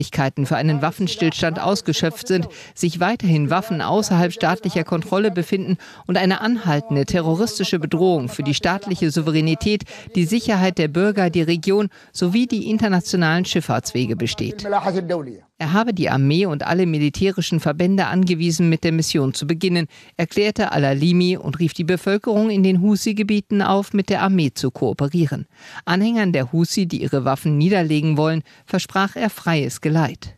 Möglichkeiten für einen Waffenstillstand ausgeschöpft sind, sich weiterhin Waffen außerhalb staatlicher Kontrolle befinden und eine anhaltende terroristische Bedrohung für die staatliche Souveränität, die Sicherheit der Bürger, die Region sowie die internationalen Schifffahrtswege besteht. Er habe die Armee und alle militärischen Verbände angewiesen, mit der Mission zu beginnen, erklärte al-Alimi und rief die Bevölkerung in den Husi-Gebieten auf, mit der Armee zu kooperieren. Anhängern der Husi, die ihre Waffen niederlegen wollen, versprach er freies Geleit.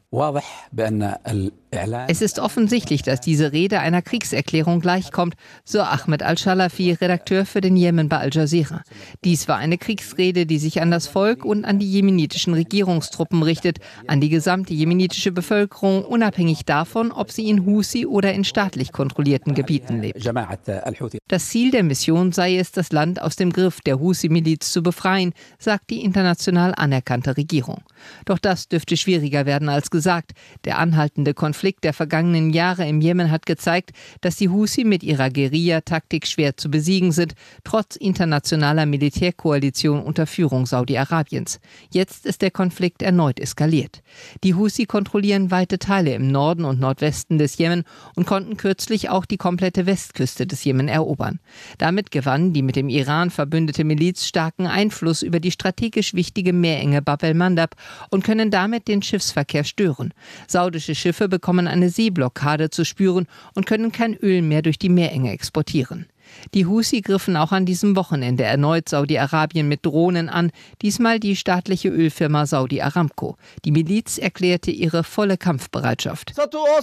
Es ist offensichtlich, dass diese Rede einer Kriegserklärung gleichkommt, so Ahmed al-Shalafi, Redakteur für den Jemen bei Al Jazeera. Dies war eine Kriegsrede, die sich an das Volk und an die jemenitischen Regierungstruppen richtet, an die gesamte jemenitische Bevölkerung, unabhängig davon, ob sie in Husi oder in staatlich kontrollierten Gebieten lebt. Das Ziel der Mission sei es, das Land aus dem Griff der Husi-Miliz zu befreien, sagt die international anerkannte Regierung. Doch das dürfte schwieriger werden als gesagt. Der anhaltende Konflikt der vergangenen Jahre im Jemen hat gezeigt, dass die Husi mit ihrer Guerilla-Taktik schwer zu besiegen sind, trotz internationaler Militärkoalition unter Führung Saudi-Arabiens. Jetzt ist der Konflikt erneut eskaliert. Die Husi kontrollieren weite Teile im Norden und Nordwesten des Jemen und konnten kürzlich auch die komplette Westküste des Jemen erobern. Damit gewann die mit dem Iran verbündete Miliz starken Einfluss über die strategisch wichtige Meerenge Bab el-Mandab und können damit den Schiffsverkehr stören. Saudische Schiffe bekommen eine Seeblockade zu spüren und können kein Öl mehr durch die Meerenge exportieren. Die Husi griffen auch an diesem Wochenende erneut Saudi-Arabien mit Drohnen an, diesmal die staatliche Ölfirma Saudi Aramco. Die Miliz erklärte ihre volle Kampfbereitschaft.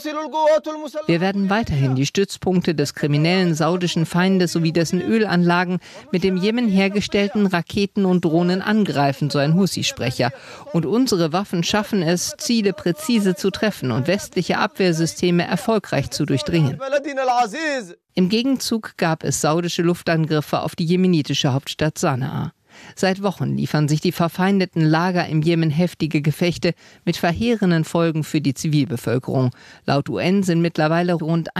Wir werden weiterhin die Stützpunkte des kriminellen saudischen Feindes sowie dessen Ölanlagen mit dem Jemen hergestellten Raketen und Drohnen angreifen, so ein Husi-Sprecher. Und unsere Waffen schaffen es, Ziele präzise zu treffen und westliche Abwehrsysteme erfolgreich zu durchdringen. Im Gegenzug gab es saudische Luftangriffe auf die jemenitische Hauptstadt Sanaa. Seit Wochen liefern sich die verfeindeten Lager im Jemen heftige Gefechte mit verheerenden Folgen für die Zivilbevölkerung. Laut UN sind mittlerweile rund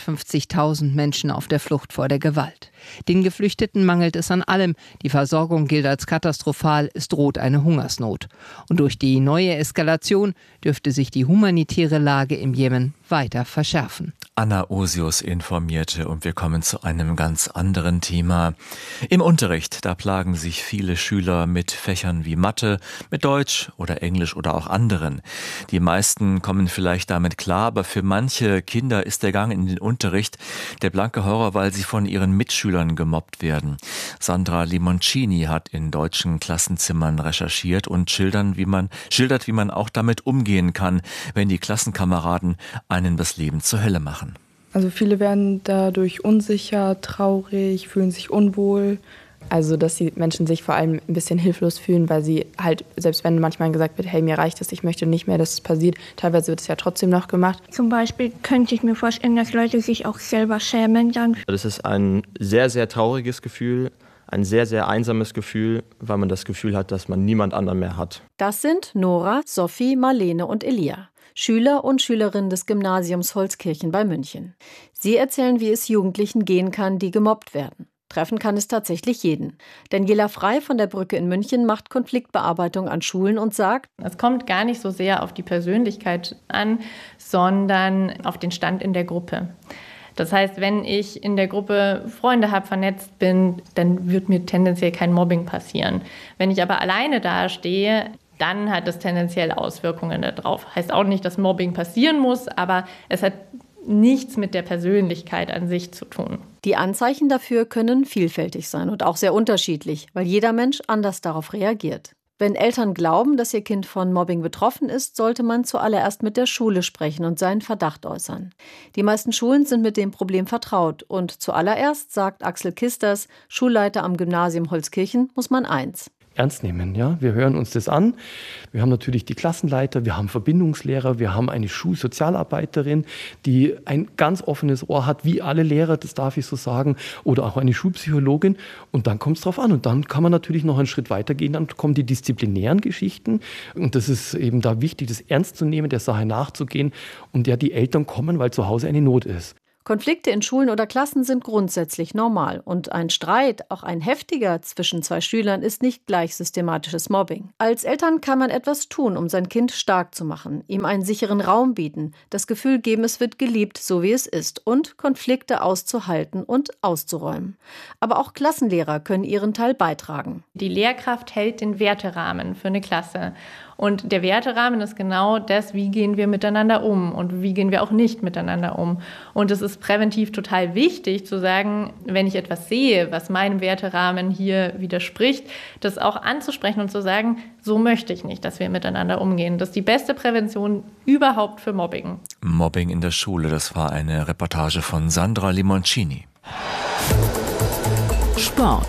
150.000 Menschen auf der Flucht vor der Gewalt. Den Geflüchteten mangelt es an allem. Die Versorgung gilt als katastrophal, es droht eine Hungersnot. Und durch die neue Eskalation dürfte sich die humanitäre Lage im Jemen weiter verschärfen. Anna Osius informierte und wir kommen zu einem ganz anderen Thema. Im Unterricht, da plagen sich viele Schüler mit Fächern wie Mathe, mit Deutsch oder Englisch oder auch anderen. Die meisten kommen vielleicht damit klar, aber für manche Kinder ist der Gang in den Unterricht der blanke Horror, weil sie von ihren Mitschülern gemobbt werden. Sandra Limoncini hat in deutschen Klassenzimmern recherchiert und schildert, wie man auch damit umgehen kann, wenn die Klassenkameraden einen das Leben zur Hölle machen. Also viele werden dadurch unsicher, traurig, fühlen sich unwohl. Also dass die Menschen sich vor allem ein bisschen hilflos fühlen, weil sie halt, selbst wenn manchmal gesagt wird, hey, mir reicht es, ich möchte nicht mehr, dass es passiert, teilweise wird es ja trotzdem noch gemacht. Zum Beispiel könnte ich mir vorstellen, dass Leute sich auch selber schämen dann. Das ist ein sehr, sehr trauriges Gefühl, ein sehr, sehr einsames Gefühl, weil man das Gefühl hat, dass man niemand anderen mehr hat. Das sind Nora, Sophie, Marlene und Elia. Schüler und Schülerinnen des Gymnasiums Holzkirchen bei München. Sie erzählen, wie es Jugendlichen gehen kann, die gemobbt werden. Treffen kann es tatsächlich jeden. Daniela Frei von der Brücke in München macht Konfliktbearbeitung an Schulen und sagt: Es kommt gar nicht so sehr auf die Persönlichkeit an, sondern auf den Stand in der Gruppe. Das heißt, wenn ich in der Gruppe Freunde habe, vernetzt bin, dann wird mir tendenziell kein Mobbing passieren. Wenn ich aber alleine dastehe, dann hat es tendenziell Auswirkungen darauf. Heißt auch nicht, dass Mobbing passieren muss, aber es hat nichts mit der Persönlichkeit an sich zu tun. Die Anzeichen dafür können vielfältig sein und auch sehr unterschiedlich, weil jeder Mensch anders darauf reagiert. Wenn Eltern glauben, dass ihr Kind von Mobbing betroffen ist, sollte man zuallererst mit der Schule sprechen und seinen Verdacht äußern. Die meisten Schulen sind mit dem Problem vertraut und zuallererst, sagt Axel Kisters, Schulleiter am Gymnasium Holzkirchen, muss man eins: ernst nehmen. Ja? Wir hören uns das an. Wir haben natürlich die Klassenleiter, wir haben Verbindungslehrer, wir haben eine Schulsozialarbeiterin, die ein ganz offenes Ohr hat, wie alle Lehrer, das darf ich so sagen, oder auch eine Schulpsychologin. Und dann kommt es drauf an. Und dann kann man natürlich noch einen Schritt weitergehen. Dann kommen die disziplinären Geschichten. Und das ist eben da wichtig, das ernst zu nehmen, der Sache nachzugehen. Und ja, die Eltern kommen, weil zu Hause eine Not ist. Konflikte in Schulen oder Klassen sind grundsätzlich normal. Und ein Streit, auch ein heftiger zwischen zwei Schülern, ist nicht gleich systematisches Mobbing. Als Eltern kann man etwas tun, um sein Kind stark zu machen, ihm einen sicheren Raum bieten, das Gefühl geben, es wird geliebt, so wie es ist, und Konflikte auszuhalten und auszuräumen. Aber auch Klassenlehrer können ihren Teil beitragen. Die Lehrkraft hält den Werterahmen für eine Klasse. Und der Werterahmen ist genau das, wie gehen wir miteinander um und wie gehen wir auch nicht miteinander um. Und es ist präventiv total wichtig zu sagen, wenn ich etwas sehe, was meinem Werterahmen hier widerspricht, das auch anzusprechen und zu sagen, so möchte ich nicht, dass wir miteinander umgehen. Das ist die beste Prävention überhaupt für Mobbing. Mobbing in der Schule, das war eine Reportage von Sandra Limoncini. Sport.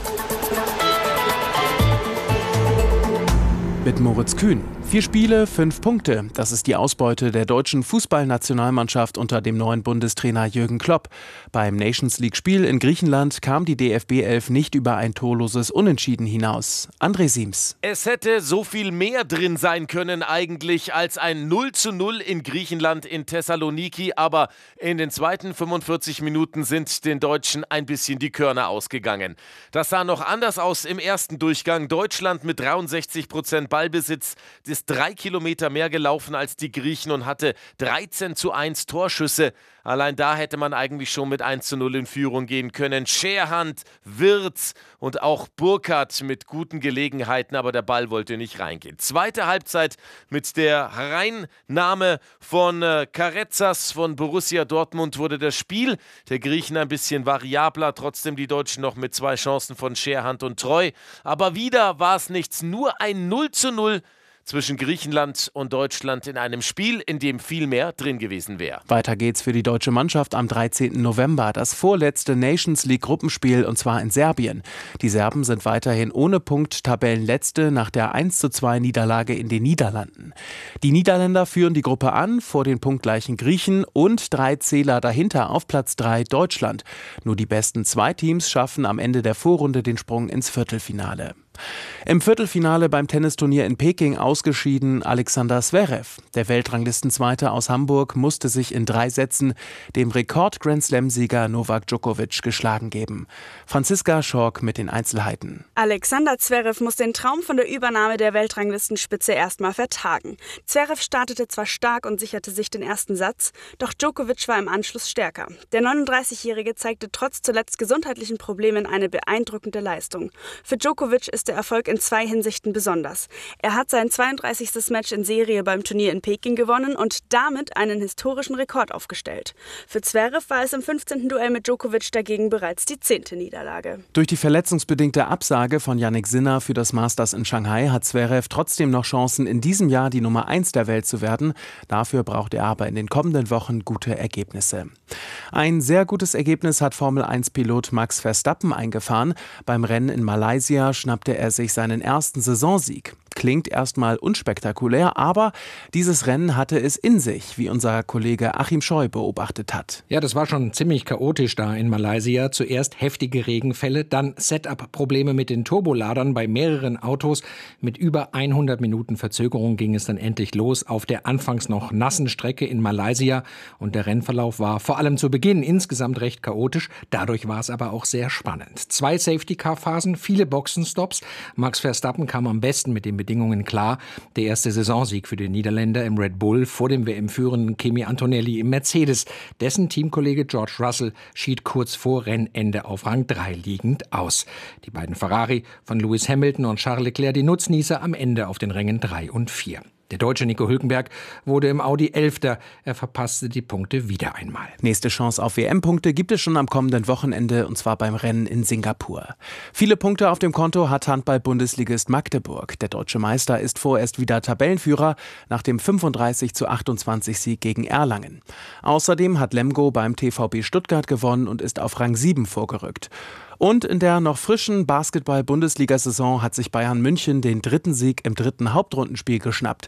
Mit Moritz Kühn. 4 Spiele, 5 Punkte. Das ist die Ausbeute der deutschen Fußballnationalmannschaft unter dem neuen Bundestrainer Jürgen Klopp. Beim Nations-League-Spiel in Griechenland kam die DFB-11 nicht über ein torloses Unentschieden hinaus. André Siems. Es hätte so viel mehr drin sein können eigentlich als ein 0:0 in Griechenland in Thessaloniki. Aber in den zweiten 45 Minuten sind den Deutschen ein bisschen die Körner ausgegangen. Das sah noch anders aus im ersten Durchgang. Deutschland mit 63% Ballbesitz ist 3 Kilometer mehr gelaufen als die Griechen und hatte 13:1 Torschüsse. Allein da hätte man eigentlich schon mit 1:0 in Führung gehen können. Scherhand, Wirtz und auch Burkhardt mit guten Gelegenheiten, aber der Ball wollte nicht reingehen. Zweite Halbzeit mit der Reinnahme von Carezas von Borussia Dortmund wurde das Spiel der Griechen ein bisschen variabler. Trotzdem die Deutschen noch mit 2 Chancen von Scherhand und Treu. Aber wieder war es nichts, nur ein 0:0 zwischen Griechenland und Deutschland in einem Spiel, in dem viel mehr drin gewesen wäre. Weiter geht's für die deutsche Mannschaft am 13. November, das vorletzte Nations-League-Gruppenspiel, und zwar in Serbien. Die Serben sind weiterhin ohne Punkt Tabellenletzte nach der 1:2 Niederlage in den Niederlanden. Die Niederländer führen die Gruppe an, vor den punktgleichen Griechen und 3 Zähler dahinter auf Platz 3 Deutschland. Nur die besten 2 Teams schaffen am Ende der Vorrunde den Sprung ins Viertelfinale. Im Viertelfinale beim Tennisturnier in Peking ausgeschieden Alexander Zverev. Der Weltranglistenzweite aus Hamburg musste sich in 3 Sätzen dem Rekord-Grand-Slam-Sieger Novak Djokovic geschlagen geben. Franziska Schork mit den Einzelheiten. Alexander Zverev muss den Traum von der Übernahme der Weltranglistenspitze erstmal vertagen. Zverev startete zwar stark und sicherte sich den ersten Satz, doch Djokovic war im Anschluss stärker. Der 39-Jährige zeigte trotz zuletzt gesundheitlichen Problemen eine beeindruckende Leistung. Für Djokovic ist der Erfolg in 2 Hinsichten besonders. Er hat sein 32. Match in Serie beim Turnier in Peking gewonnen und damit einen historischen Rekord aufgestellt. Für Zverev war es im 15. Duell mit Djokovic dagegen bereits die 10. Niederlage. Durch die verletzungsbedingte Absage von Jannik Sinner für das Masters in Shanghai hat Zverev trotzdem noch Chancen, in diesem Jahr die Nummer 1 der Welt zu werden. Dafür braucht er aber in den kommenden Wochen gute Ergebnisse. Ein sehr gutes Ergebnis hat Formel-1-Pilot Max Verstappen eingefahren. Beim Rennen in Malaysia schnappte er sich seinen ersten Saisonsieg. Klingt erstmal unspektakulär, aber dieses Rennen hatte es in sich, wie unser Kollege Achim Scheu beobachtet hat. Ja, das war schon ziemlich chaotisch da in Malaysia. Zuerst heftige Regenfälle, dann Setup-Probleme mit den Turboladern bei mehreren Autos. Mit über 100 Minuten Verzögerung ging es dann endlich los auf der anfangs noch nassen Strecke in Malaysia. Und der Rennverlauf war vor allem zu Beginn insgesamt recht chaotisch. Dadurch war es aber auch sehr spannend. 2 Safety-Car-Phasen, viele Boxenstops. Max Verstappen kam am besten mit den Bedingungen klar. Der erste Saisonsieg für den Niederländer im Red Bull vor dem WM-führenden Kimi Antonelli im Mercedes. Dessen Teamkollege George Russell schied kurz vor Rennende auf Rang 3 liegend aus. Die beiden Ferrari von Lewis Hamilton und Charles Leclerc die Nutznießer am Ende auf den Rängen 3 und 4. Der Deutsche Nico Hülkenberg wurde im Audi 11. Er verpasste die Punkte wieder einmal. Nächste Chance auf WM-Punkte gibt es schon am kommenden Wochenende, und zwar beim Rennen in Singapur. Viele Punkte auf dem Konto hat Handball-Bundesligist Magdeburg. Der deutsche Meister ist vorerst wieder Tabellenführer nach dem 35:28 Sieg gegen Erlangen. Außerdem hat Lemgo beim TVB Stuttgart gewonnen und ist auf Rang 7 vorgerückt. Und in der noch frischen Basketball-Bundesliga-Saison hat sich Bayern München den 3. Sieg im 3. Hauptrundenspiel geschnappt.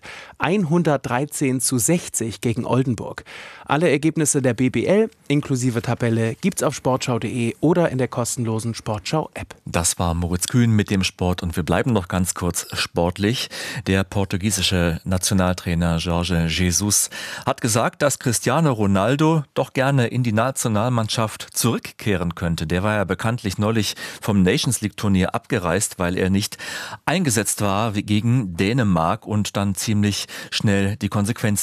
113:60 gegen Oldenburg. Alle Ergebnisse der BBL inklusive Tabelle gibt's auf sportschau.de oder in der kostenlosen Sportschau-App. Das war Moritz Kühn mit dem Sport und wir bleiben noch ganz kurz sportlich. Der portugiesische Nationaltrainer Jorge Jesus hat gesagt, dass Cristiano Ronaldo doch gerne in die Nationalmannschaft zurückkehren könnte. Der war ja bekanntlich neulich vom Nations League Turnier abgereist, weil er nicht eingesetzt war gegen Dänemark und dann ziemlich schnell die Konsequenzen